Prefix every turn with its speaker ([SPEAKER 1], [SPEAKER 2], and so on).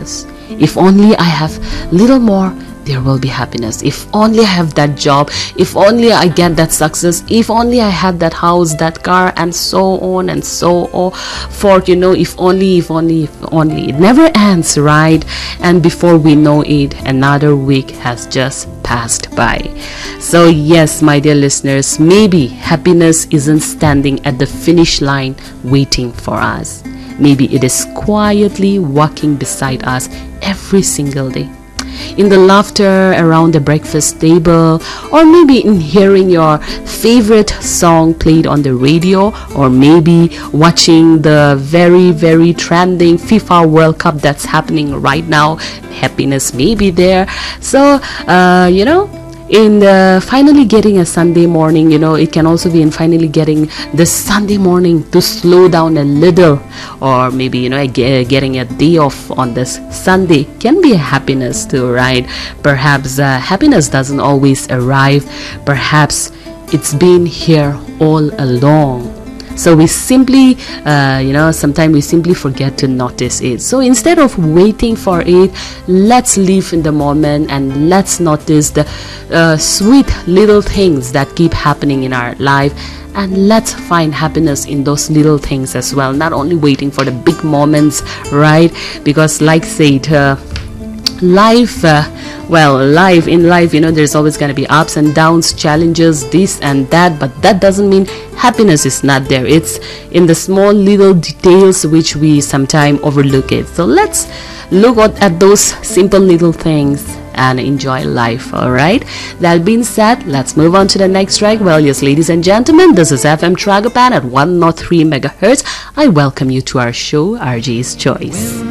[SPEAKER 1] happiness. If only I have little more, there will be happiness. If only I have that job, if only I get that success, if only I had that house, that car, and so on and so forth, if only, if only, if only. It never ends, right? And before we know it, another week has just passed by. So yes, my dear listeners, maybe happiness isn't standing at the finish line waiting for us. Maybe it is quietly walking beside us every single day, in the laughter around the breakfast table, or maybe in hearing your favorite song played on the radio, or maybe watching the very, very trending FIFA World Cup that's happening right now. Happiness may be there. So, in finally getting a Sunday morning, it can also be in finally getting this Sunday morning to slow down a little, or maybe getting a day off on this Sunday can be a happiness too, right? Perhaps happiness doesn't always arrive. Perhaps it's been here all along. So we simply, sometimes we simply forget to notice it. So instead of waiting for it, let's live in the moment and let's notice the sweet little things that keep happening in our life. And let's find happiness in those little things as well. Not only waiting for the big moments, right? Because like said, life in life, there's always going to be ups and downs, challenges, this and that, but that doesn't mean happiness is not there. It's in the small little details which we sometimes overlook it. So let's look at those simple little things and enjoy life. All right, that being said, let's move on to the next track. Well, yes, ladies and gentlemen, this is FM Tragopan at 103 megahertz. I welcome you to our show, RJ's Choice.